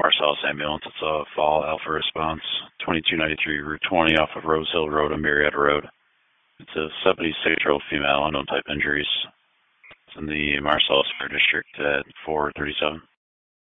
Marcellus ambulance. It's a fall alpha response, 2293 Route 20 off of Rose Hill Road and Marietta Road. It's a 76-year-old female, unknown type injuries. It's in the Marcellus Fire District at 437.